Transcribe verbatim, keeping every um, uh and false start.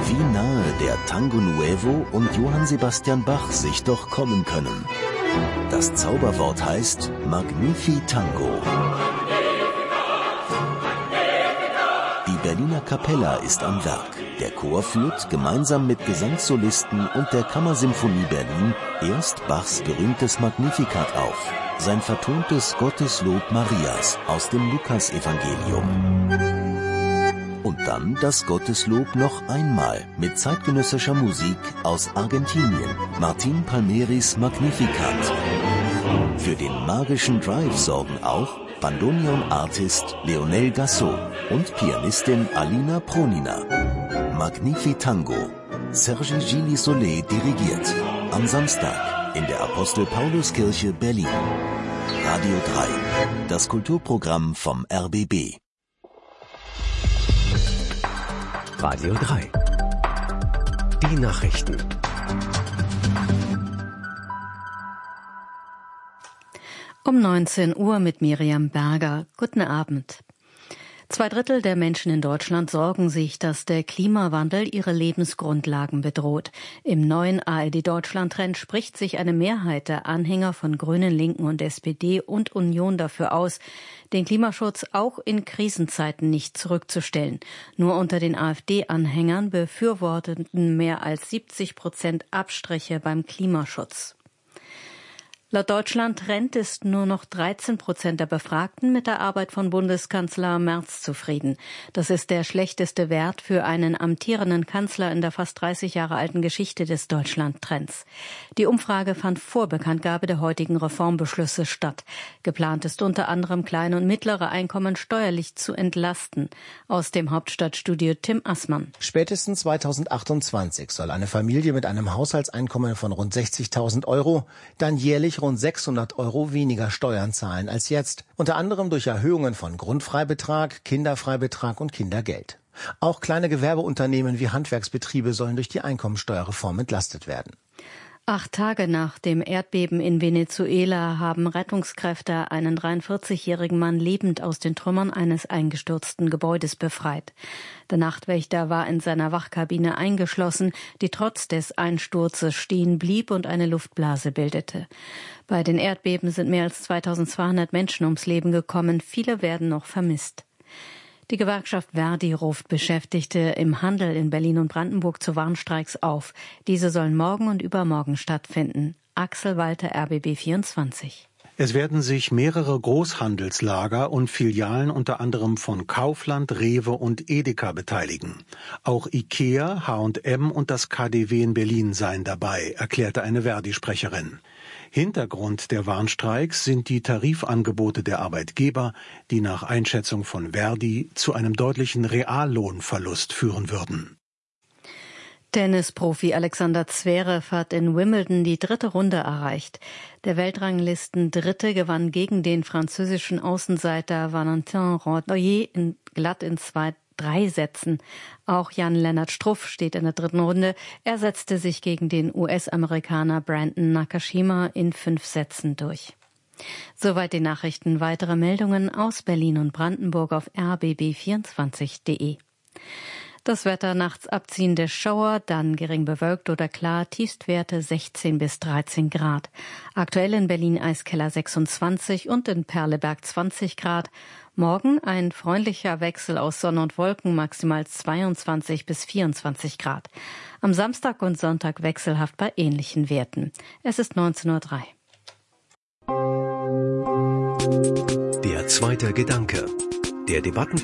Wie nahe der Tango Nuevo und Johann Sebastian Bach sich doch kommen können. Das Zauberwort heißt Magnifitango. Die Berliner Capella ist am Werk. Der Chor führt gemeinsam mit Gesangssolisten und der Kammersymphonie Berlin erst Bachs berühmtes Magnificat auf, sein vertontes Gotteslob Marias aus dem Lukasevangelium. Und dann das Gotteslob noch einmal mit zeitgenössischer Musik aus Argentinien, Martin Palmieris Magnificat. Für den magischen Drive sorgen auch Bandoneon-Artist Leonel Gassot und Pianistin Alina Pronina. Magnifitango. Serge Gilly Solé dirigiert. Am Samstag in der Apostel-Paulus-Kirche Berlin. Radio drei. Das Kulturprogramm vom R B B. Radio drei. Die Nachrichten. Um neunzehn Uhr mit Miriam Berger. Guten Abend. Zwei Drittel der Menschen in Deutschland sorgen sich, dass der Klimawandel ihre Lebensgrundlagen bedroht. Im neuen A R D Deutschland-Trend spricht sich eine Mehrheit der Anhänger von Grünen, Linken und S P D und Union dafür aus, den Klimaschutz auch in Krisenzeiten nicht zurückzustellen. Nur unter den AfD-Anhängern befürworteten mehr als siebzig Prozent Abstriche beim Klimaschutz. Laut Deutschland-Trend ist nur noch dreizehn Prozent der Befragten mit der Arbeit von Bundeskanzler Merz zufrieden. Das ist der schlechteste Wert für einen amtierenden Kanzler in der fast dreißig Jahre alten Geschichte des Deutschland-Trends. Die Umfrage fand vor Bekanntgabe der heutigen Reformbeschlüsse statt. Geplant ist unter anderem kleine und mittlere Einkommen steuerlich zu entlasten. Aus dem Hauptstadtstudio Tim Assmann. Spätestens zweitausendachtundzwanzig soll eine Familie mit einem Haushaltseinkommen von rund sechzigtausend Euro dann jährlich rund sechshundert Euro weniger Steuern zahlen als jetzt, unter anderem durch Erhöhungen von Grundfreibetrag, Kinderfreibetrag und Kindergeld. Auch kleine Gewerbeunternehmen wie Handwerksbetriebe sollen durch die Einkommensteuerreform entlastet werden. Acht Tage nach dem Erdbeben in Venezuela haben Rettungskräfte einen dreiundvierzigjährigen Mann lebend aus den Trümmern eines eingestürzten Gebäudes befreit. Der Nachtwächter war in seiner Wachkabine eingeschlossen, die trotz des Einsturzes stehen blieb und eine Luftblase bildete. Bei den Erdbeben sind mehr als zweitausendzweihundert Menschen ums Leben gekommen, viele werden noch vermisst. Die Gewerkschaft Verdi ruft Beschäftigte im Handel in Berlin und Brandenburg zu Warnstreiks auf. Diese sollen morgen und übermorgen stattfinden. Axel Walter, R B B vierundzwanzig. Es werden sich mehrere Großhandelslager und Filialen unter anderem von Kaufland, Rewe und Edeka beteiligen. Auch Ikea, H und M und das K D W in Berlin seien dabei, erklärte eine Verdi-Sprecherin. Hintergrund der Warnstreiks sind die Tarifangebote der Arbeitgeber, die nach Einschätzung von Verdi zu einem deutlichen Reallohnverlust führen würden. Tennisprofi Alexander Zverev hat in Wimbledon die dritte Runde erreicht. Der Weltranglisten-Dritte gewann gegen den französischen Außenseiter Valentin Rondeau in, glatt in zwei drei Sätzen. Auch Jan-Lennart Struff steht in der dritten Runde. Er setzte sich gegen den U S-Amerikaner Brandon Nakashima in fünf Sätzen durch. Soweit die Nachrichten. Weitere Meldungen aus Berlin und Brandenburg auf r b b vierundzwanzig punkt de. Das Wetter: nachts abziehende Schauer, dann gering bewölkt oder klar, Tiefstwerte sechzehn bis dreizehn Grad. Aktuell in Berlin Eiskeller sechsundzwanzig und in Perleberg zwanzig Grad. Morgen ein freundlicher Wechsel aus Sonne und Wolken, maximal zweiundzwanzig bis vierundzwanzig Grad. Am Samstag und Sonntag wechselhaft bei ähnlichen Werten. Es ist neunzehn Uhr drei. Der zweite Gedanke. Der Debatten